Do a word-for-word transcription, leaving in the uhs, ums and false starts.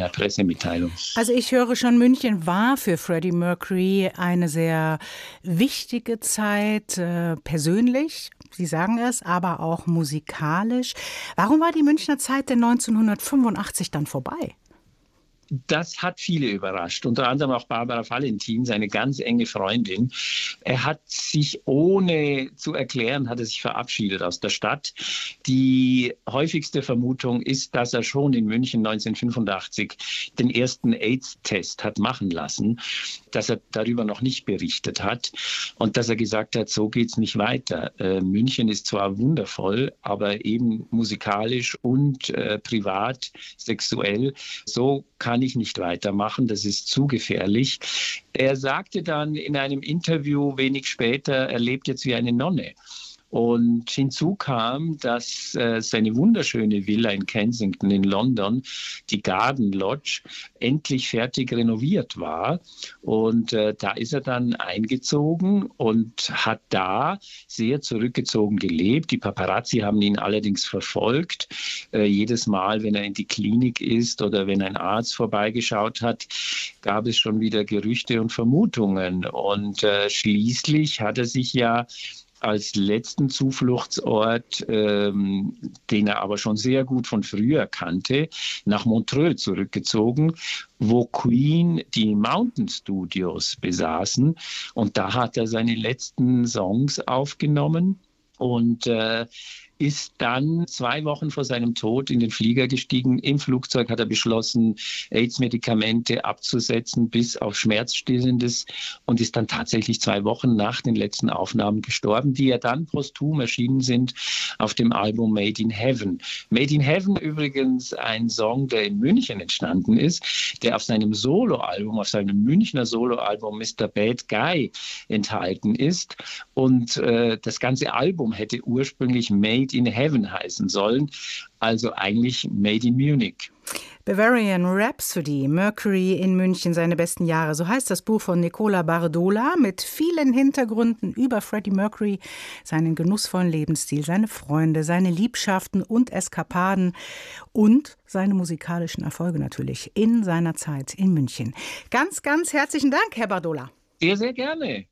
einer Pressemitteilung. Also ich höre schon, München war für Freddie Mercury eine sehr wichtige Zeit, äh, persönlich, Sie sagen es, aber auch musikalisch. Warum war die Münchner Zeit denn neunzehnhundertfünfundachtzig dann vorbei? Das hat viele überrascht, unter anderem auch Barbara Valentin, seine ganz enge Freundin. Er hat sich, ohne zu erklären, hat er sich verabschiedet aus der Stadt. Die häufigste Vermutung ist, dass er schon in München neunzehnhundertfünfundachtzig den ersten AIDS-Test hat machen lassen, dass er darüber noch nicht berichtet hat und dass er gesagt hat, so geht's nicht weiter. Äh, München ist zwar wundervoll, aber eben musikalisch und äh, privat, sexuell, so kann ich nicht weitermachen, das ist zu gefährlich. Er sagte dann in einem Interview wenig später, er lebt jetzt wie eine Nonne. Und hinzu kam, dass äh, seine wunderschöne Villa in Kensington in London, die Garden Lodge, endlich fertig renoviert war. Und äh, da ist er dann eingezogen und hat da sehr zurückgezogen gelebt. Die Paparazzi haben ihn allerdings verfolgt. Äh, jedes Mal, wenn er in die Klinik ist oder wenn ein Arzt vorbeigeschaut hat, gab es schon wieder Gerüchte und Vermutungen. Und äh, schließlich hat er sich ja als letzten Zufluchtsort, ähm, den er aber schon sehr gut von früher kannte, nach Montreux zurückgezogen, wo Queen die Mountain Studios besaßen. Und da hat er seine letzten Songs aufgenommen und äh, ist dann zwei Wochen vor seinem Tod in den Flieger gestiegen. Im Flugzeug hat er beschlossen, AIDS-Medikamente abzusetzen bis auf Schmerzstillendes und ist dann tatsächlich zwei Wochen nach den letzten Aufnahmen gestorben, die ja dann posthum erschienen sind auf dem Album Made in Heaven. Made in Heaven übrigens ein Song, der in München entstanden ist, der auf seinem Soloalbum, auf seinem Münchner Soloalbum Mister Bad Guy enthalten ist. Und äh, das ganze Album hätte ursprünglich Made in Heaven heißen sollen, also eigentlich Made in Munich. Bavarian Rhapsody, Mercury in München, seine besten Jahre. So heißt das Buch von Nicola Bardola mit vielen Hintergründen über Freddie Mercury, seinen genussvollen Lebensstil, seine Freunde, seine Liebschaften und Eskapaden und seine musikalischen Erfolge natürlich in seiner Zeit in München. Ganz, ganz herzlichen Dank, Herr Bardola. Sehr, sehr gerne.